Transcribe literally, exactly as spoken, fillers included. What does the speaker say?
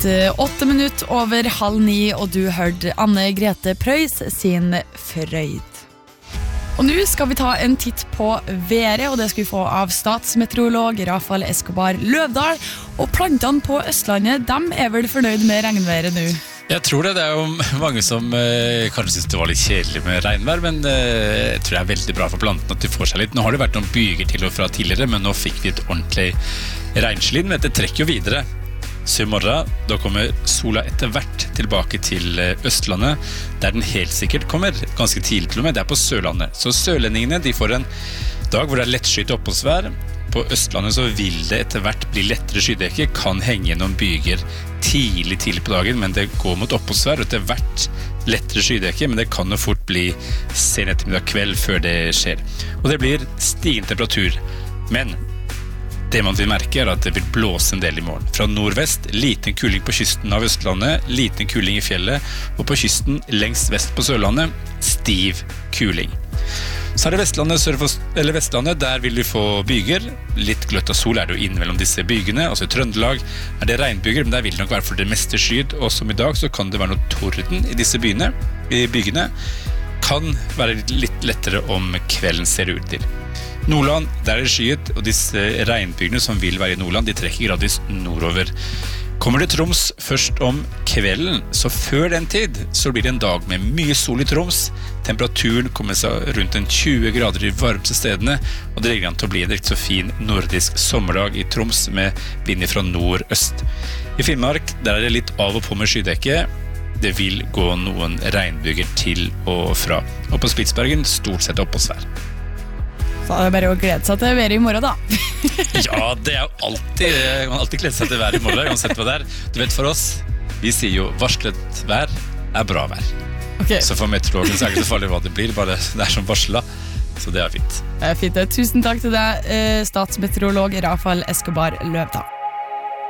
eh, åtte minutter over halv ni, og du hørte Anne Grete Preus sin Frøyd. Og nå skal vi ta en titt på været, og det skal vi få av statsmeteorolog Rafael Escobar Løvdahl. Og plantene på Østlandet, de er vel fornøyd med regnværet nå? Jeg tror det, det er jo mange som eh, kanskje synes det var litt kjedelig med regnvær, men eh, jeg tror det er veldig bra for plantene at de får seg litt. Nå har det vært noen byger til og fra tidligere, men nå fikk vi et ordentlig regnslid, men dette trekker jo videre. Så i morgen, da kommer sola etter hvert tilbake til Østlandet, der den helt sikkert kommer ganske tidlig til og med, det er på Sørlandet. Så sørlendingene, de får en dag hvor det er lettskyet oppholdsvær. På Østlandet så vil det etter hvert bli lettere skydekke, kan henge gjennom byger tidlig, tidlig på dagen, men det går mot oppholdsvær, og etter hvert lettere skydekke, men det kan jo fort bli sen ettermiddag kveld før det skjer. Og det blir stigende temperatur, men det man vil merke er at det vil blåse en del i morgen. Fra nordvest, liten kuling på kysten av Østlandet, liten kuling i fjellet, og på kysten lengst vest på Sørlandet, stiv kuling. Så er det Vestlandet, sør for, eller Vestlandet, der vil du få byger. Litt gløtt av sol er det jo innimellom disse bygene. Altså i Trøndelag er det regnbyger, men der vil det nok være for det meste skydd. Og som i dag så kan det være noe torden i disse byene. I bygene kan være litt lettere om kvelden ser ut til. Nordland, der er det skyet, og disse regnbygene som vil være i Nordland, de trekker gradvis nordover. Kommer det Troms først om kvelden, så før den tid så blir det en dag med mye sol i Troms. Temperaturen kommer seg rundt en tjue grader i varmeste stedene, og det ligger an til å bli en riktig så fin nordisk sommerdag i Troms med vind fra nord-øst. I Finnmark, der er det litt av og på med skydekke. Det vil gå noen regnbyger til og fra. Og på Spitsbergen stort sett oppholdsvær. Så er det bare å glede seg til været i morgen da. Ja, det er jo alltid, man alltid gleder seg til været i morgen, uansett hva det er. Du vet, for oss, vi sier jo varslet vær er bra vær. Okay. Så for meteorologen så er det ikke så farlig hva det blir, bare det er som varslet, så det er fint. Det er fint. Tusen takk til deg, statsmeteorolog Rafael Escobar Løvdahl.